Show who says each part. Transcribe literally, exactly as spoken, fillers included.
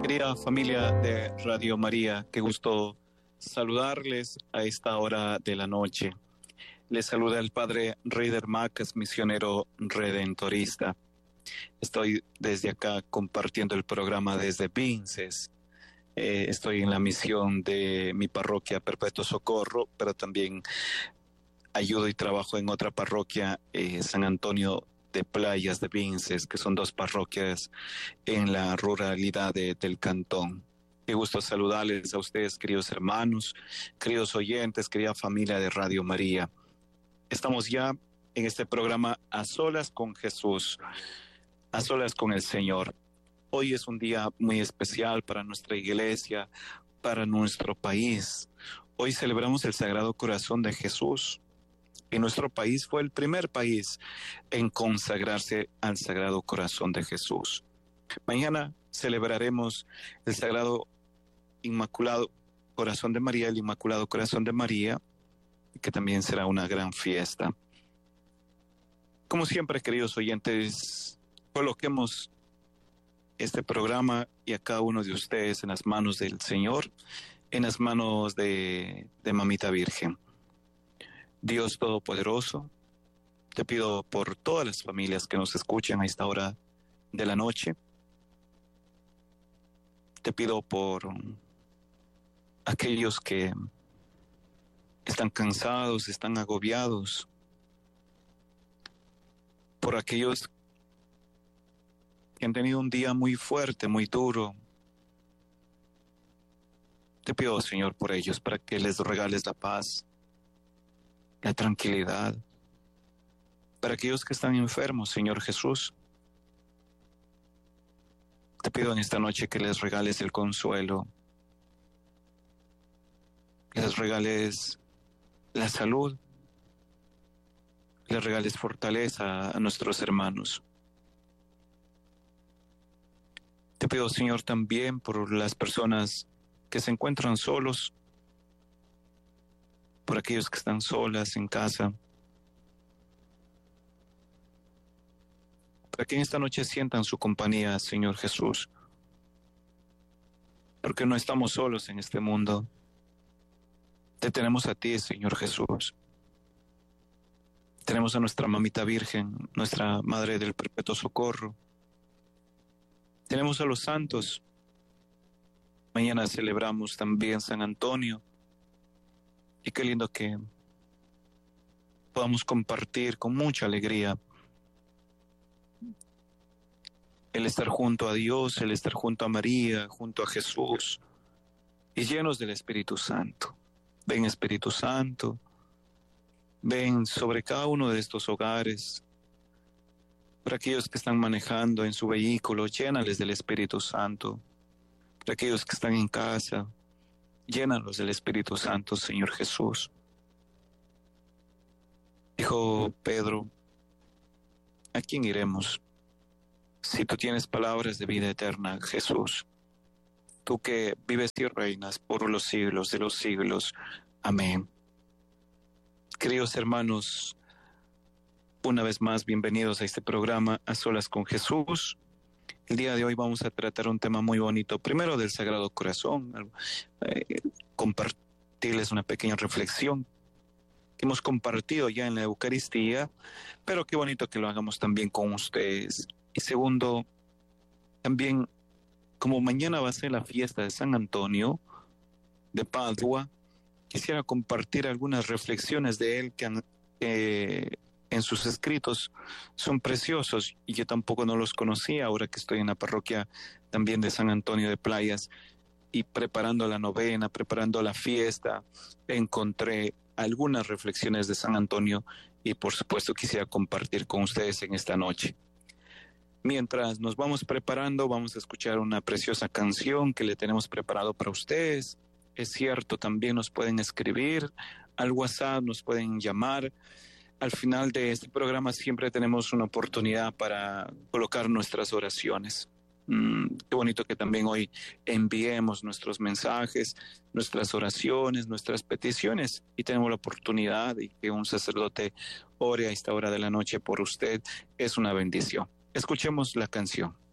Speaker 1: Querida familia de Radio María, qué gusto saludarles a esta hora de la noche. Les saluda el Padre Reider Macas, misionero redentorista. Estoy desde acá compartiendo el programa desde Vinces. Eh, estoy en la misión de mi parroquia Perpetuo Socorro, pero también ayudo y trabajo en otra parroquia, eh, San Antonio de Playas de Vinces, que son dos parroquias en la ruralidad de, del cantón. Qué gusto saludarles a ustedes, queridos hermanos, queridos oyentes, querida familia de Radio María. Estamos ya en este programa A Solas con Jesús, A Solas con el Señor. Hoy es un día muy especial para nuestra iglesia, para nuestro país. Hoy celebramos el Sagrado Corazón de Jesús. Y nuestro país fue el primer país en consagrarse al Sagrado Corazón de Jesús. Mañana celebraremos el Sagrado Inmaculado Corazón de María, el Inmaculado Corazón de María, que también será una gran fiesta. Como siempre, queridos oyentes, coloquemos este programa y a cada uno de ustedes en las manos del Señor, en las manos de, de Mamita Virgen. Dios Todopoderoso, te pido por todas las familias que nos escuchan a esta hora de la noche. Te pido por aquellos que están cansados, están agobiados, por aquellos que han tenido un día muy fuerte, muy duro. Te pido, Señor, por ellos, para que les regales la paz, la tranquilidad. Para aquellos que están enfermos, Señor Jesús, te pido en esta noche que les regales el consuelo, que les regales la salud, que les regales fortaleza a nuestros hermanos. Te pido, Señor, también por las personas que se encuentran solos, por aquellos que están solas en casa, para que en esta noche sientan su compañía, Señor Jesús, porque no estamos solos en este mundo. Te tenemos a ti, Señor Jesús. Tenemos a nuestra Mamita Virgen, nuestra Madre del Perpetuo Socorro. Tenemos a los santos. Mañana celebramos también San Antonio. Y qué lindo que podamos compartir con mucha alegría el estar junto a Dios, el estar junto a María, junto a Jesús, y llenos del Espíritu Santo. Ven, Espíritu Santo, ven sobre cada uno de estos hogares. Para aquellos que están manejando en su vehículo, llénales del Espíritu Santo. Para aquellos que están en casa, llénalos del Espíritu Santo, Señor Jesús. Dijo Pedro, ¿a quién iremos? Si tú tienes palabras de vida eterna, Jesús, tú que vives y reinas por los siglos de los siglos. Amén. Queridos hermanos, una vez más, bienvenidos a este programa A Solas con Jesús. El día de hoy vamos a tratar un tema muy bonito, primero del Sagrado Corazón, eh, compartirles una pequeña reflexión que hemos compartido ya en la Eucaristía, pero qué bonito que lo hagamos también con ustedes. Y segundo, también como mañana va a ser la fiesta de San Antonio de Padua, quisiera compartir algunas reflexiones de él que han... Eh, en sus escritos son preciosos y yo tampoco no los conocía ahora que estoy en la parroquia también de San Antonio de Playas y preparando la novena, preparando la fiesta, encontré algunas reflexiones de San Antonio y por supuesto quisiera compartir con ustedes en esta noche. Mientras nos vamos preparando, vamos a escuchar una preciosa canción que le tenemos preparado para ustedes. Es cierto, también nos pueden escribir al WhatsApp, nos pueden llamar. Al final de este programa siempre tenemos una oportunidad para colocar nuestras oraciones. Mm, qué bonito que también hoy enviemos nuestros mensajes, nuestras oraciones, nuestras peticiones y tenemos la oportunidad de que un sacerdote ore a esta hora de la noche por usted. Es una bendición. Escuchemos la canción.